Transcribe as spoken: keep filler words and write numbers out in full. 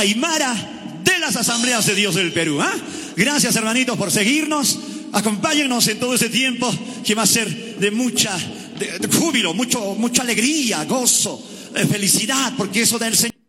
aymara de las Asambleas de Dios del Perú. ¿Ah? Gracias, hermanitos, por seguirnos. Acompáñennos en todo este tiempo que va a ser de mucha de, de júbilo, mucho, mucha alegría, gozo, eh, felicidad, porque eso da el Señor.